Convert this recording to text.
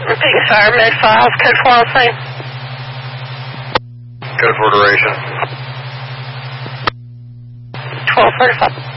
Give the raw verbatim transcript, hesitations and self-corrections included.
Repeating fire, med five, code four on scene. Code for duration. twelve thirty-five.